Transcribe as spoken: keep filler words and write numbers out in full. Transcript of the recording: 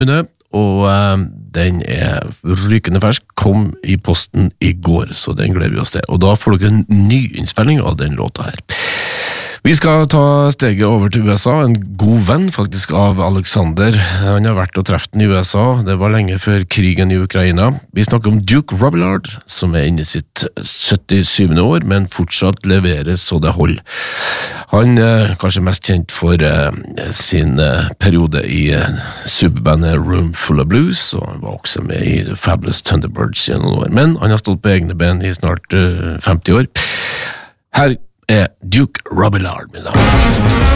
og uh, den er rykende fersk, kom i posten i går, så den gleder vi oss til. Og da får dere en ny innspilling av den låta her. Vi skal ta steget over til U S A, en god venn faktisk av Alexander. Han har vært og treft den i U S A, det var lenge før krigen i Ukraina. Vi snakker om Duke Robillard, som er inne i sitt syttisyvende år, men fortsatt leverer så det holder. Han er kanskje mest kjent for uh, sin uh, periode i uh, subbandet Room Full of Blues, og han var også med i Fabulous Thunderbirds i noen år, men han har stått på egne ben i snart uh, femti år. Her er Duke Robillard, min navn.